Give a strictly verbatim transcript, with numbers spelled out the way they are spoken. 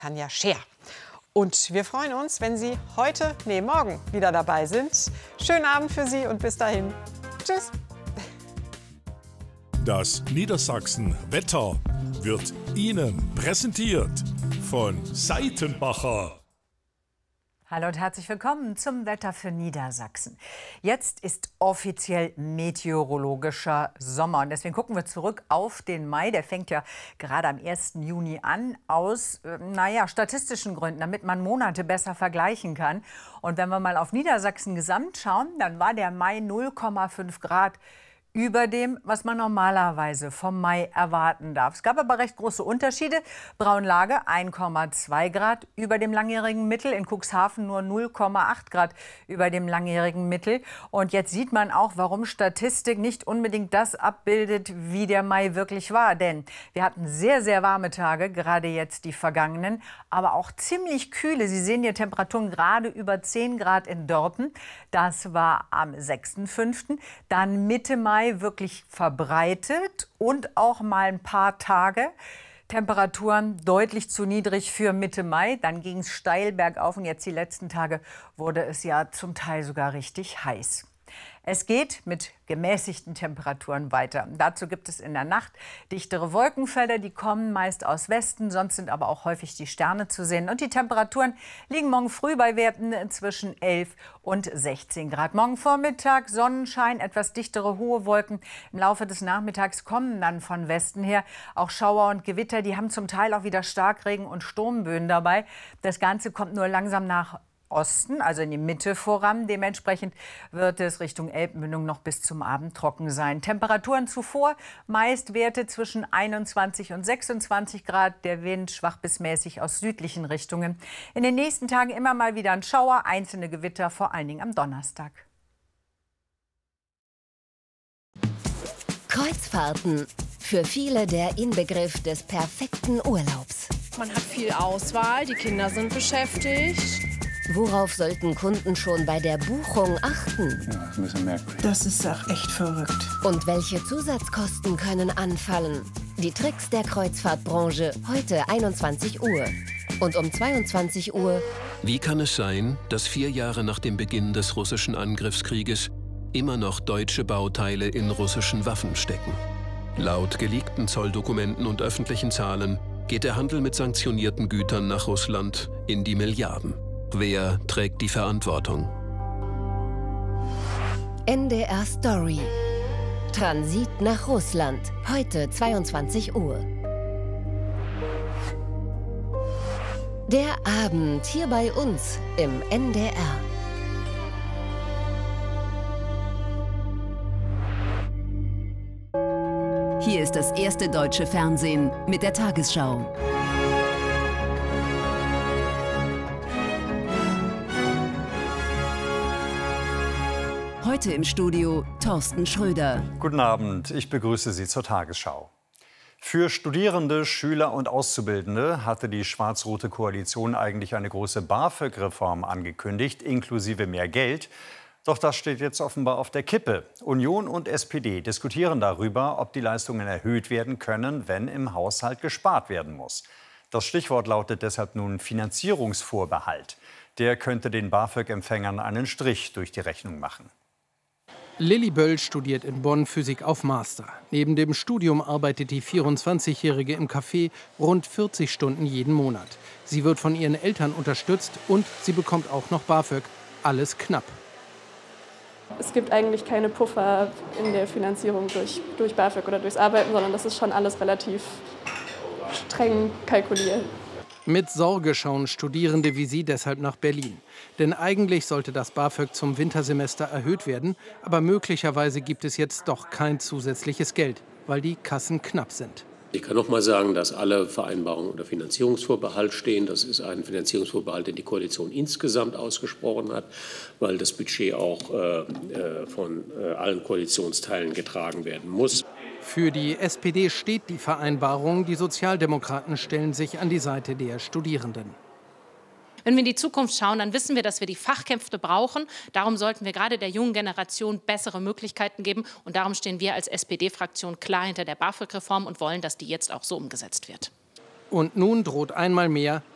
Tanja Scheer. Und wir freuen uns, wenn Sie heute, nee, morgen wieder dabei sind. Schönen Abend für Sie und bis dahin. Tschüss. Das Niedersachsen-Wetter wird Ihnen präsentiert von Seitenbacher. Hallo und herzlich willkommen zum Wetter für Niedersachsen. Jetzt ist offiziell meteorologischer Sommer und deswegen gucken wir zurück auf den Mai. Der fängt ja gerade am ersten Juni an, aus, äh, naja, statistischen Gründen, damit man Monate besser vergleichen kann. Und wenn wir mal auf Niedersachsen gesamt schauen, dann war der Mai null Komma fünf Grad über dem, was man normalerweise vom Mai erwarten darf. Es gab aber recht große Unterschiede. Braunlage ein Komma zwei Grad über dem langjährigen Mittel, in Cuxhaven nur null Komma acht Grad über dem langjährigen Mittel. Und jetzt sieht man auch, warum Statistik nicht unbedingt das abbildet, wie der Mai wirklich war. Denn wir hatten sehr, sehr warme Tage, gerade jetzt die vergangenen, aber auch ziemlich kühle. Sie sehen hier Temperaturen gerade über zehn Grad in Dorpen. Das war am sechsten fünften Dann Mitte Mai wirklich verbreitet und auch mal ein paar Tage. Temperaturen deutlich zu niedrig für Mitte Mai. Dann ging es steil bergauf und jetzt die letzten Tage wurde es ja zum Teil sogar richtig heiß. Es geht mit gemäßigten Temperaturen weiter. Dazu gibt es in der Nacht dichtere Wolkenfelder, die kommen meist aus Westen, sonst sind aber auch häufig die Sterne zu sehen. Und die Temperaturen liegen morgen früh bei Werten zwischen elf und sechzehn Grad. Morgen Vormittag Sonnenschein, etwas dichtere hohe Wolken. Im Laufe des Nachmittags kommen dann von Westen her auch Schauer und Gewitter. Die haben zum Teil auch wieder Starkregen und Sturmböen dabei. Das Ganze kommt nur langsam nach Osten, also in die Mitte voran. Dementsprechend wird es Richtung Elbmündung noch bis zum Abend trocken sein. Temperaturen zuvor meist Werte zwischen einundzwanzig und sechsundzwanzig Grad. Der Wind schwach bis mäßig aus südlichen Richtungen. In den nächsten Tagen immer mal wieder ein Schauer, einzelne Gewitter, vor allen Dingen am Donnerstag. Kreuzfahrten. Für viele der Inbegriff des perfekten Urlaubs. Man hat viel Auswahl, die Kinder sind beschäftigt. Worauf sollten Kunden schon bei der Buchung achten? Ja, das ist ein bisschen merkwürdig. Das ist auch echt verrückt. Und welche Zusatzkosten können anfallen? Die Tricks der Kreuzfahrtbranche, heute einundzwanzig Uhr. Und um zweiundzwanzig Uhr... Wie kann es sein, dass vier Jahre nach dem Beginn des russischen Angriffskrieges immer noch deutsche Bauteile in russischen Waffen stecken? Laut geleakten Zolldokumenten und öffentlichen Zahlen geht der Handel mit sanktionierten Gütern nach Russland in die Milliarden. Wer trägt die Verantwortung? N D R Story. Transit nach Russland. Heute zweiundzwanzig Uhr. Der Abend hier bei uns im N D R. Hier ist das erste deutsche Fernsehen mit der Tagesschau. Heute im Studio Thorsten Schröder. Guten Abend, ich begrüße Sie zur Tagesschau. Für Studierende, Schüler und Auszubildende hatte die schwarz-rote Koalition eigentlich eine große BAföG-Reform angekündigt, inklusive mehr Geld. Doch das steht jetzt offenbar auf der Kippe. Union und S P D diskutieren darüber, ob die Leistungen erhöht werden können, wenn im Haushalt gespart werden muss. Das Stichwort lautet deshalb nun Finanzierungsvorbehalt. Der könnte den BAföG-Empfängern einen Strich durch die Rechnung machen. Lilly Böll studiert in Bonn Physik auf Master. Neben dem Studium arbeitet die vierundzwanzigjährige im Café rund vierzig Stunden jeden Monat. Sie wird von ihren Eltern unterstützt und sie bekommt auch noch BAföG. Alles knapp. Es gibt eigentlich keine Puffer in der Finanzierung durch, durch BAföG oder durchs Arbeiten, sondern das ist schon alles relativ streng kalkuliert. Mit Sorge schauen Studierende wie sie deshalb nach Berlin. Denn eigentlich sollte das BAföG zum Wintersemester erhöht werden, aber möglicherweise gibt es jetzt doch kein zusätzliches Geld, weil die Kassen knapp sind. Ich kann noch mal sagen, dass alle Vereinbarungen unter Finanzierungsvorbehalt stehen. Das ist ein Finanzierungsvorbehalt, den die Koalition insgesamt ausgesprochen hat, weil das Budget auch äh, von äh, allen Koalitionsteilen getragen werden muss. Für die S P D steht die Vereinbarung. Die Sozialdemokraten stellen sich an die Seite der Studierenden. Wenn wir in die Zukunft schauen, dann wissen wir, dass wir die Fachkräfte brauchen. Darum sollten wir gerade der jungen Generation bessere Möglichkeiten geben. Und darum stehen wir als S P D-Fraktion klar hinter der BAföG-Reform und wollen, dass die jetzt auch so umgesetzt wird. Und nun droht einmal mehr